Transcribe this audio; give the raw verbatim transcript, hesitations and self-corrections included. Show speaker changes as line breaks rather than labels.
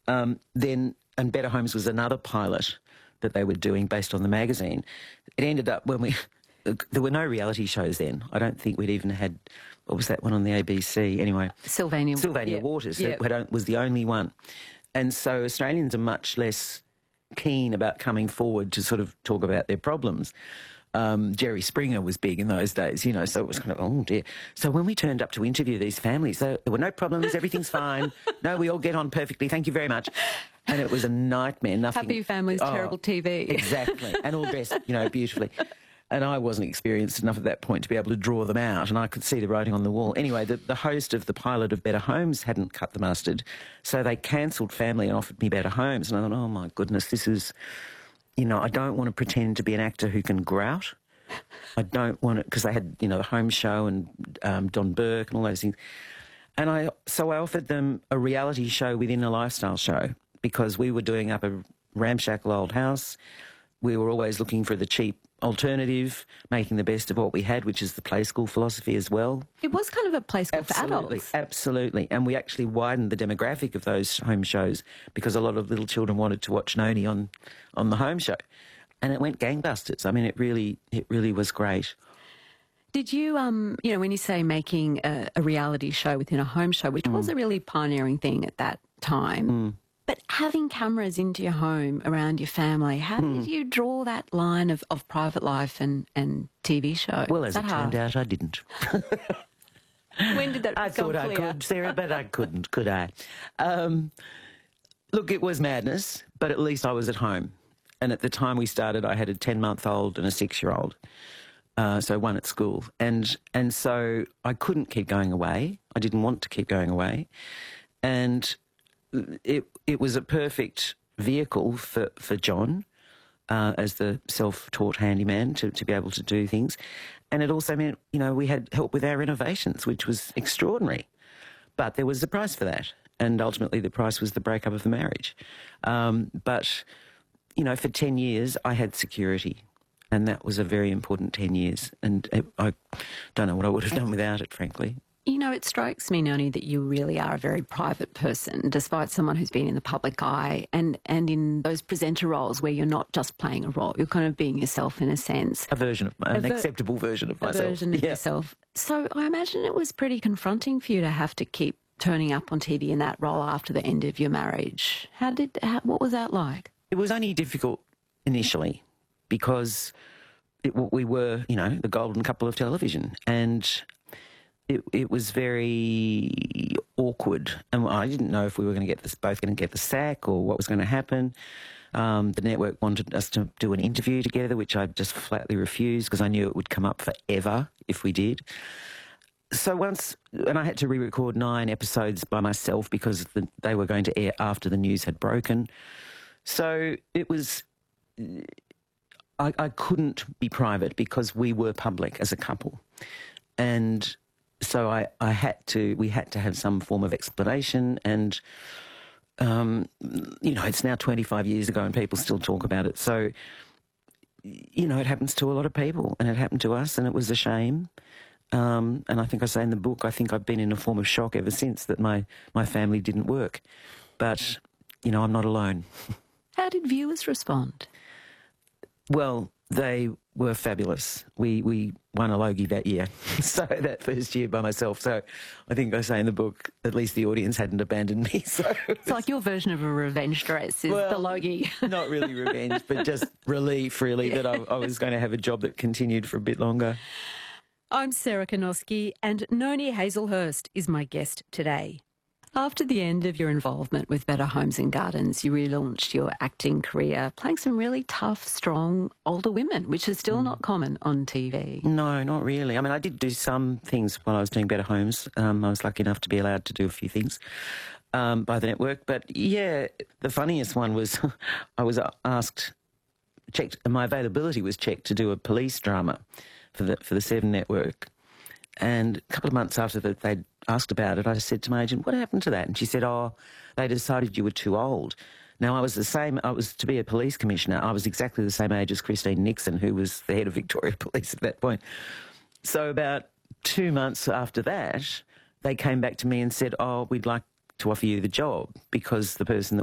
Um, then, and Better Homes was another pilot that they were doing based on the magazine. It ended up when we... There were no reality shows then. I don't think we'd even had... What was that one on the A B C? Anyway.
Sylvania.
Sylvania
yeah.
Waters
yeah.
that was the only one. And so Australians are much less keen about coming forward to sort of talk about their problems. Um, Jerry Springer was big in those days, you know, so it was kind of, oh dear. So when we turned up to interview these families, there were no problems, everything's fine. No, we all get on perfectly, thank you very much. And it was a nightmare. Nothing.
Happy families, oh, terrible T V.
Exactly. And all dressed, you know, beautifully. And I wasn't experienced enough at that point to be able to draw them out, and I could see the writing on the wall. Anyway, the, the host of the pilot of Better Homes hadn't cut the mustard, so they cancelled Family and offered me Better Homes. And I thought, oh, my goodness, this is... You know, I don't want to pretend to be an actor who can grout. I don't want to... Because they had, you know, the Home Show and um, Don Burke and all those things. And I so I offered them a reality show within a lifestyle show because we were doing up a ramshackle old house. We were always looking for the cheap alternative, making the best of what we had, which is the play school philosophy as well.
It was kind of a play school
absolutely,
for adults.
Absolutely. And we actually widened the demographic of those home shows because a lot of little children wanted to watch Noni on, on the Home Show. And it went gangbusters. I mean, it really, it really was great.
Did you, um, you know, when you say making a, a reality show within a home show, which mm. was a really pioneering thing at that time, mm. but having cameras into your home around your family, how mm. did you draw that line of, of private life and, and T V show?
Well, as it
hard?
turned out, I didn't.
When did that
I
become
thought
clear?
I could, Sarah, but I couldn't, could I? Um, look, it was madness, but at least I was at home. And at the time we started, I had a ten-month-old and a six-year-old. Uh, so one at school. And and so I couldn't keep going away. I didn't want to keep going away. And it it was a perfect vehicle for, for John uh, as the self-taught handyman to, to be able to do things. And it also meant, you know, we had help with our renovations, which was extraordinary. But there was a price for that. And ultimately the price was the breakup of the marriage. Um, but, you know, for ten years I had security. And that was a very important ten years. And it, I don't know what I would have done without it, frankly.
You know, it strikes me, Noni, that you really are a very private person, despite someone who's been in the public eye and, and in those presenter roles where you're not just playing a role, you're kind of being yourself in a sense.
A version of, an
ver-
acceptable version of myself.
A version of
yeah.
yourself. So I imagine it was pretty confronting for you to have to keep turning up on T V in that role after the end of your marriage. How did, how, what was that like?
It was only difficult initially, because it, we were, you know, the golden couple of television, and it, it was very awkward. And I didn't know if we were going to get this, both going to get the sack or what was going to happen. Um, the network wanted us to do an interview together, which I just flatly refused because I knew it would come up forever if we did. So once, and I had to re-record nine episodes by myself because the, they were going to air after the news had broken. So it was... I, I couldn't be private because we were public as a couple. And so I, I had to, we had to have some form of explanation. And, um, you know, it's now twenty-five years ago and people still talk about it. So, you know, it happens to a lot of people, and it happened to us, and it was a shame. Um, and I think I say in the book, I think I've been in a form of shock ever since that my, my family didn't work. But, you know, I'm not alone.
How did viewers respond?
Well, they were fabulous. We we won a Logie that year, so that first year by myself. So I think I say in the book, at least the audience hadn't abandoned me. So
it's like your version of a revenge dress is
well,
the Logie.
Not really revenge, but just relief, really, yeah. that I, I was going to have a job that continued for a bit longer.
I'm Sarah Kanoski, and Noni Hazlehurst is my guest today. After the end of your involvement with Better Homes and Gardens, you relaunched your acting career, playing some really tough, strong, older women, which is still mm. not common on T V.
No, not really. I mean, I did do some things while I was doing Better Homes. Um, I was lucky enough to be allowed to do a few things um, by the network. But, yeah, the funniest one was I was asked, checked, my availability was checked to do a police drama for the, for the Seven Network. And a couple of months after that they'd asked about it, I said to my agent, what happened to that? And she said, oh, they decided you were too old. Now, I was the same, I was to be a police commissioner. I was exactly the same age as Christine Nixon, who was the head of Victoria Police at that point. So about two months after that, they came back to me and said, oh, we'd like to offer you the job because the person that